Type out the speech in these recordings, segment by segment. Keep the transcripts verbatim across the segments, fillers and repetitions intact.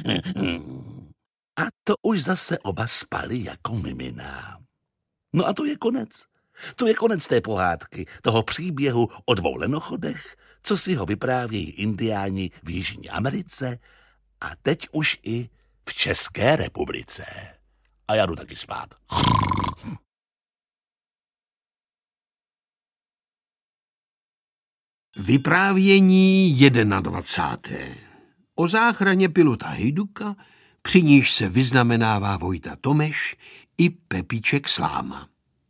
A to už zase oba spali jako mimina. No a to je konec. To je konec té pohádky, toho příběhu o dvou lenochodech, co si ho vyprávějí indiáni v Jižní Americe a teď už i v České republice. A já jdu taky spát. Vyprávění jednadvacáté. O záchraně pilota Hejduka, při níž se vyznamenává Vojta Tomeš i Pepíček Sláma.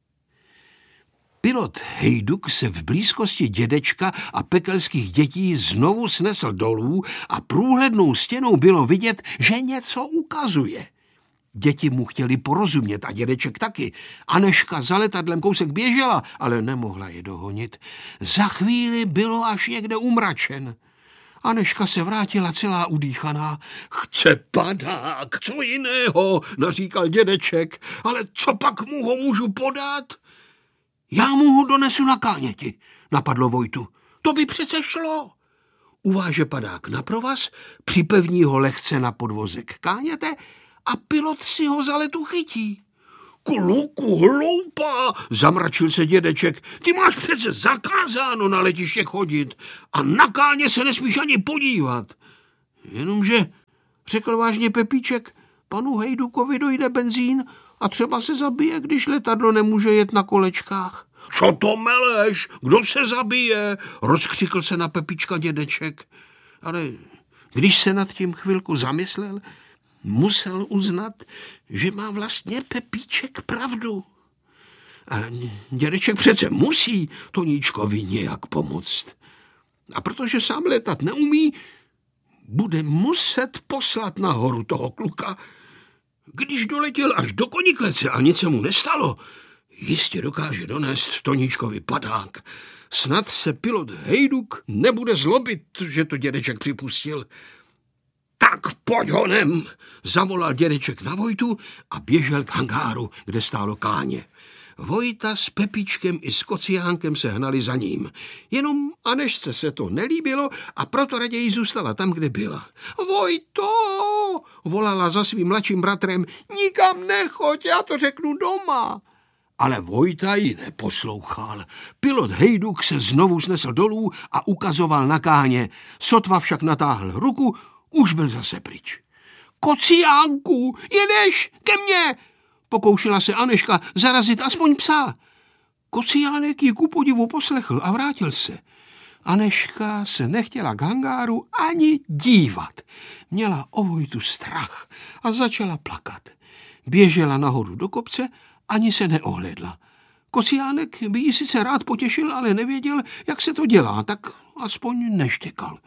Pilot Hejduk se v blízkosti dědečka a pekelských dětí znovu snesl dolů a průhlednou stěnou bylo vidět, že něco ukazuje. Děti mu chtěli porozumět a dědeček taky. Aneška za letadlem kousek běžela, ale nemohla je dohonit. Za chvíli bylo až někde umračen. Aneška se vrátila celá udýchaná. Chce padák, co jiného, naříkal dědeček, ale co pak mu ho můžu podat? Já mu ho donesu na káněti, napadlo Vojtu. To by přece šlo. Uváže padák na provaz, připevní ho lehce na podvozek káněte a pilot si ho za letu chytí. Kluku, hloupá, zamračil se dědeček. Ty máš přece zakázáno na letiště chodit a na káně se nesmíš ani podívat. Jenomže, řekl vážně Pepíček, panu Hejdukovi dojde benzín a třeba se zabije, když letadlo nemůže jet na kolečkách. Co to meleš? Kdo se zabije? Rozkřikl se na Pepíčka dědeček. Ale když se nad tím chvilku zamyslel, musel uznat, že má vlastně Pepíček pravdu. A dědeček přece musí Toníčkovi nějak pomoct. A protože sám letat neumí, bude muset poslat nahoru toho kluka. Když doletěl až do Koniklece a nic se mu nestalo, jistě dokáže donést Toníčkovi padák. Snad se pilot Hejduk nebude zlobit, že to dědeček připustil. Tak pojď honem, zavolal dědeček na Vojtu a běžel k hangáru, kde stálo káně. Vojta s Pepíčkem i s Kociánkem se hnali za ním. Jenom Anešce se to nelíbilo a proto raději zůstala tam, kde byla. Vojto, volala za svým mladším bratrem, nikam nechoď, já to řeknu doma. Ale Vojta ji neposlouchal. Pilot Hejduk se znovu snesl dolů a ukazoval na káně. Sotva však natáhl ruku, už byl zase pryč. Kociánku, jedeš ke mně, pokoušela se Aneška zarazit aspoň psa. Kociánek ji ku podivu poslechl a vrátil se. Aneška se nechtěla k hangáru ani dívat. Měla o Vojtu strach a začala plakat. Běžela nahoru do kopce, ani se neohlédla. Kociánek by ji sice rád potěšil, ale nevěděl, jak se to dělá, tak aspoň neštěkal.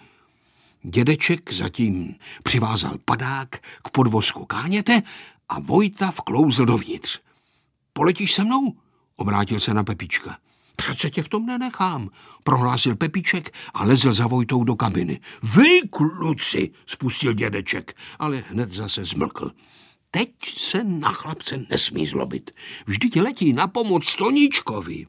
Dědeček zatím přivázal padák k podvozku káněte a Vojta vklouzl dovnitř. Poletíš se mnou? Obrátil se na Pepíčka. Přece tě v tom nenechám, prohlásil Pepíček a lezl za Vojtou do kabiny. Vy, kluci, spustil dědeček, ale hned zase zmlkl. Teď se na chlapce nesmí zlobit. Vždyť letí na pomoc Toníčkovi.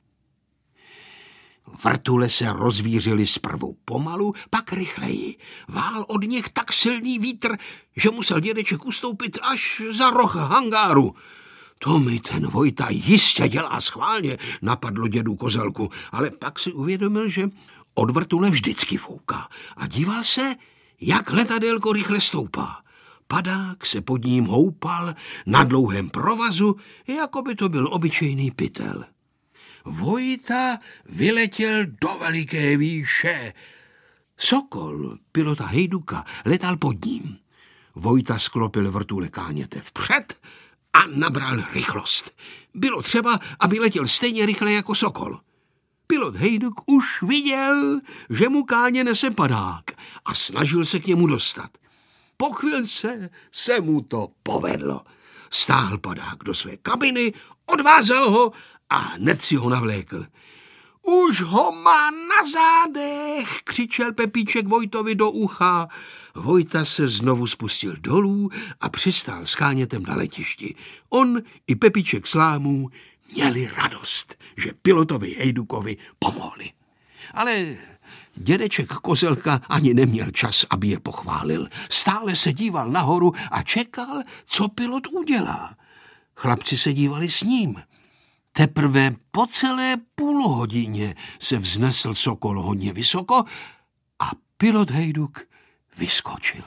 Vrtule se rozvířily zprvu pomalu, pak rychleji. Vál od nich tak silný vítr, že musel dědeček ustoupit až za roh hangáru. To mi ten Vojta jistě dělá schválně, napadlo dědu Kozelku, ale pak si uvědomil, že od vrtule vždycky fouká a díval se, jak letadélko rychle stoupá. Padák se pod ním houpal na dlouhém provazu, jako by to byl obyčejný pytel. Vojta vyletěl do veliké výše. Sokol, pilota Hejduka, letal pod ním. Vojta sklopil vrtule káněte vpřed a nabral rychlost. Bylo třeba, aby letěl stejně rychle jako Sokol. Pilot Hejduk už viděl, že mu káně nese padák a snažil se k němu dostat. Po chvilce se mu to povedlo. Stáhl padák do své kabiny, odvázal ho a hned si ho navlékl. Už ho má na zádech, křičel Pepíček Vojtovi do ucha. Vojta se znovu spustil dolů a přistál s kánětem na letišti. On i Pepíček Slámů měli radost, že pilotovi Hejdukovi pomohli. Ale Dědeček Kozelka ani neměl čas, aby je pochválil. Stále se díval nahoru a čekal, co pilot udělá. Chlapci se dívali s ním. Teprve po celé půl hodině se vznesl Sokol hodně vysoko a pilot Hejduk vyskočil.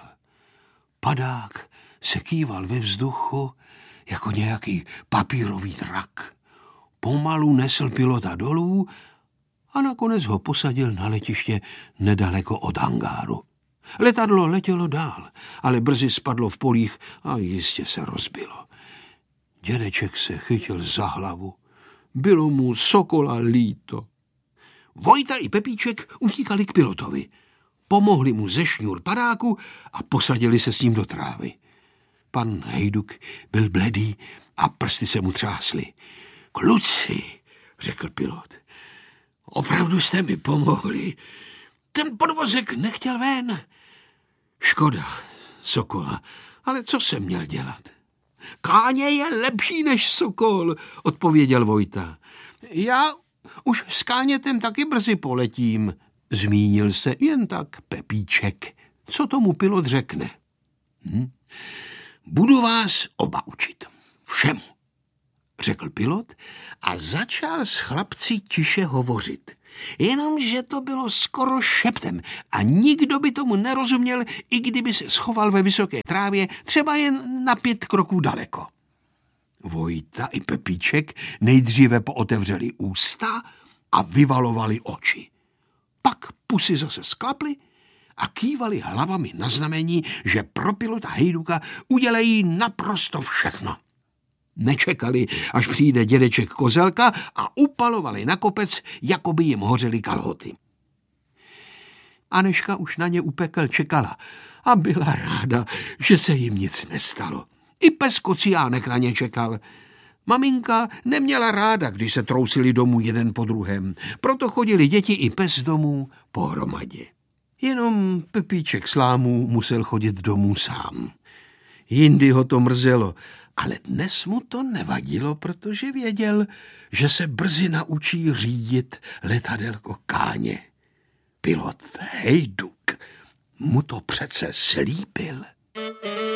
Padák se kýval ve vzduchu jako nějaký papírový drak. Pomalu nesl pilota dolů a nakonec ho posadil na letiště nedaleko od hangáru. Letadlo letělo dál, ale brzy spadlo v polích a jistě se rozbilo. Dědeček se chytil za hlavu. Bylo mu Sokola líto. Vojta i Pepíček utíkali k pilotovi. Pomohli mu ze šňůr padáku a posadili se s ním do trávy. Pan Hejduk byl bledý a prsty se mu třásly. Kluci, řekl pilot, opravdu jste mi pomohli. Ten podvozek nechtěl ven. Škoda, Sokola, ale co jsem měl dělat? Káně je lepší než Sokol, odpověděl Vojta. Já už s Kánětem taky brzy poletím, zmínil se jen tak Pepíček. Co tomu pilot řekne? Hm? Budu vás oba učit. Všemu, řekl pilot a začal s chlapci tiše hovořit. Jenomže to bylo skoro šeptem a nikdo by tomu nerozuměl, i kdyby se schoval ve vysoké trávě, třeba jen na pět kroků daleko. Vojta i Pepíček nejdříve pootevřeli ústa a vyvalovali oči. Pak pusy zase sklaply a kývali hlavami na znamení, že pro pilota Hejduka udělají naprosto všechno. Nečekali, až přijde dědeček Kozelka a upalovali na kopec, jako by jim hořely kalhoty. Anežka už na ně u pekel čekala a byla ráda, že se jim nic nestalo. I pes Kociánek na ně čekal. Maminka neměla ráda, když se trousili domů jeden po druhém, proto chodili děti i pes domů pohromadě. Jenom Pepíček Slámů musel chodit domů sám. Jindy ho to mrzelo, ale dnes mu to nevadilo, protože věděl, že se brzy naučí řídit letadelko Káně. Pilot Hejduk mu to přece slíbil.